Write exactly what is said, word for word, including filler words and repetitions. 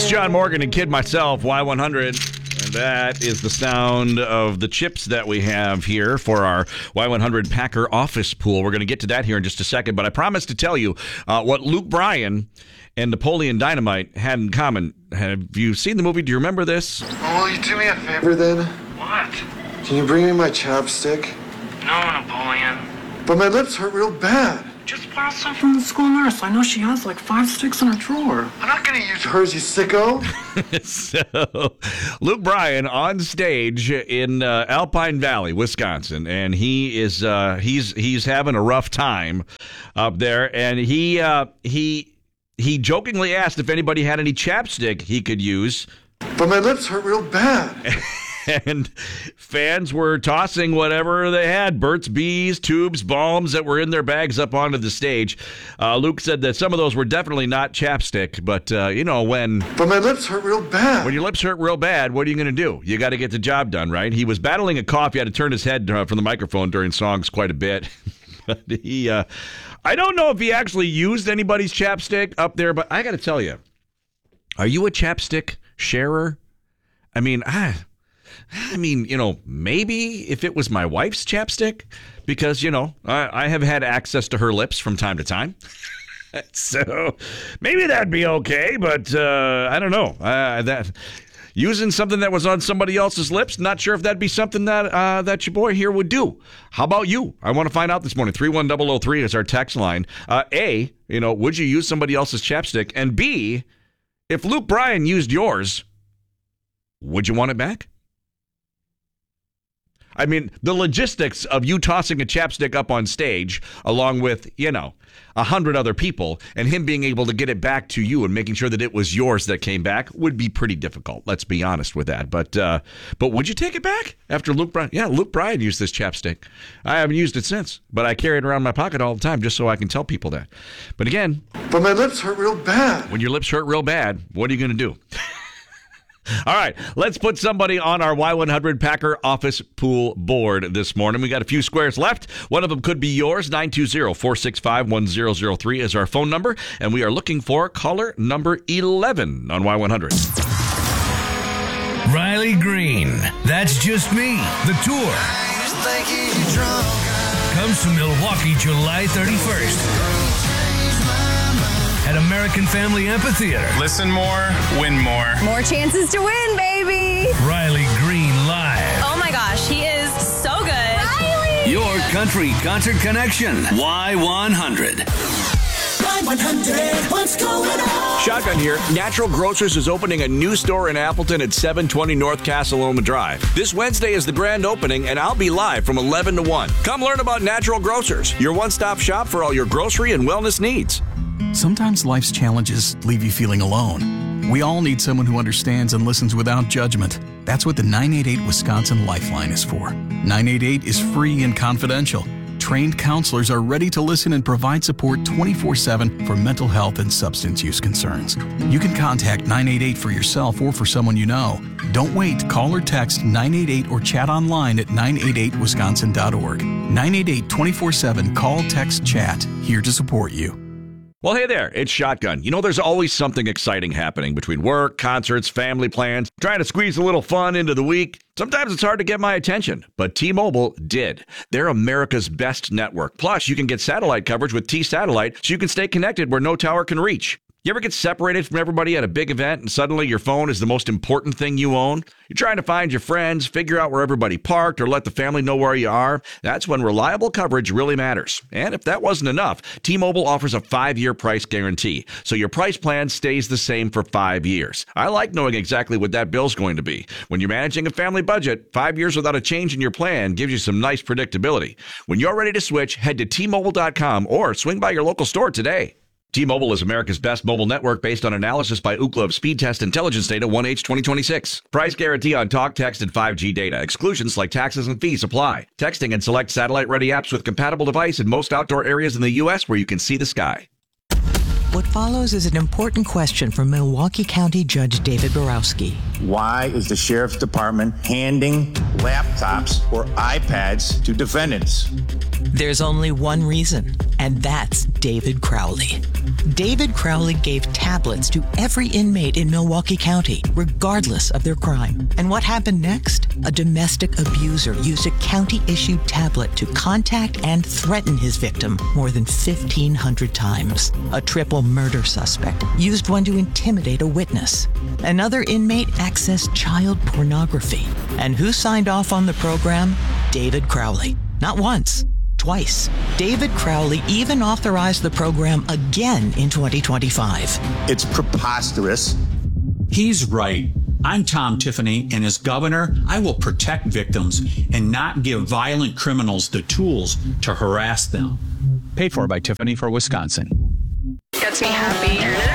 It's John Morgan and Kid myself, Y one hundred. And that is the sound of the chips that we have here for our Y one hundred Packer office pool. We're going to get to that here in just a second, but I promised to tell you uh, what Luke Bryan and Napoleon Dynamite had in common. Have you seen the movie? Do you remember this? Oh, will you do me a favor then? What? Can you bring me my chapstick? No, Napoleon. But my lips hurt real bad. Just borrow some from the school nurse. I know she has like five sticks in her drawer. I'm not gonna use hers, you sicko. So, Luke Bryan on stage in uh, Alpine Valley, Wisconsin, and he is uh, he's he's having a rough time up there, and he uh, he he jokingly asked if anybody had any chapstick he could use. But my lips hurt real bad. And fans were tossing whatever they had, Burt's Bees, tubes, balms that were in their bags up onto the stage. Uh, Luke said that some of those were definitely not chapstick, but, uh, you know, when... But my lips hurt real bad. When your lips hurt real bad, what are you going to do? You got to get the job done, right? He was battling a cough. He had to turn his head uh, from the microphone during songs quite a bit. But he, uh, I don't know if he actually used anybody's chapstick up there, but I got to tell you, are you a chapstick sharer? I mean, I... I mean, you know, maybe if it was my wife's chapstick, because, you know, I, I have had access to her lips from time to time. So maybe that'd be okay. But uh, I don't know. Uh, that using something that was on somebody else's lips, not sure if that'd be something that uh, that your boy here would do. How about you? I want to find out this morning. three one zero zero three is our text line. Uh, A, you know, would you use somebody else's chapstick? And B, if Luke Bryan used yours, would you want it back? I mean, the logistics of you tossing a chapstick up on stage, along with, you know, a hundred other people, and him being able to get it back to you and making sure that it was yours that came back would be pretty difficult. Let's be honest with that. But uh, but would you take it back after Luke Bryan? Yeah, Luke Bryan used this chapstick. I haven't used it since, but I carry it around in my pocket all the time just so I can tell people that. But again... But my lips hurt real bad. When your lips hurt real bad, what are you going to do? All right, let's put somebody on our Y one hundred Packer office pool board this morning. We got a few squares left. One of them could be yours. nine two zero, four six five, one zero zero three is our phone number, and we are looking for caller number eleven on Y one hundred. Riley Green, That's Just Me, the tour, comes to Milwaukee July thirty-first. At American Family Amphitheater. Listen more, win more. More chances to win, baby. Riley Green live. Oh my gosh, he is so good. Riley! Your country concert connection. Y one hundred. Y one hundred, what's going on? Shotgun here. Natural Grocers is opening a new store in Appleton at seven twenty North Casaloma Drive. This Wednesday is the grand opening, and I'll be live from eleven to one. Come learn about Natural Grocers, your one-stop shop for all your grocery and wellness needs. Sometimes life's challenges leave you feeling alone. We all need someone who understands and listens without judgment. That's what the nine eight eight Wisconsin Lifeline is for. nine eight eight is free and confidential. Trained counselors are ready to listen and provide support twenty-four seven for mental health and substance use concerns. You can contact nine eight eight for yourself or for someone you know. Don't wait. Call or text nine eight eight or chat online at nine eight eight wisconsin dot org. nine eight eight, twenty-four seven. Call, text, chat. Here to support you. Well, hey there, it's Shotgun. You know, there's always something exciting happening between work, concerts, family plans, trying to squeeze a little fun into the week. Sometimes it's hard to get my attention, but T-Mobile did. They're America's best network. Plus, you can get satellite coverage with T-Satellite so you can stay connected where no tower can reach. You ever get separated from everybody at a big event and suddenly your phone is the most important thing you own? You're trying to find your friends, figure out where everybody parked, or let the family know where you are. That's when reliable coverage really matters. And if that wasn't enough, T-Mobile offers a five-year price guarantee, so your price plan stays the same for five years. I like knowing exactly what that bill's going to be. When you're managing a family budget, five years without a change in your plan gives you some nice predictability. When you're ready to switch, head to T Mobile dot com or swing by your local store today. T-Mobile is America's best mobile network based on analysis by Ookla of speed test intelligence data one H twenty twenty-six. Price guarantee on talk, text, and five G data. Exclusions like taxes and fees apply. Texting and select satellite-ready apps with compatible device in most outdoor areas in the U S where you can see the sky. What follows is an important question from Milwaukee County Judge David Borowski. Why is the Sheriff's Department handing laptops or iPads to defendants? There's only one reason, And that's David Crowley. David Crowley gave tablets to every inmate in Milwaukee County, regardless of their crime. And what happened next? A domestic abuser used a county-issued tablet to contact and threaten his victim more than fifteen hundred times. A triple murder suspect used one to intimidate a witness. Another inmate accessed child pornography. And who signed off on the program? David Crowley. Not once, twice. David Crowley even authorized the program again in twenty twenty-five. It's preposterous. He's right. I'm Tom Tiffany, and as governor, I will protect victims and not give violent criminals the tools to harass them. Paid for by Tiffany for Wisconsin. Gets me happy.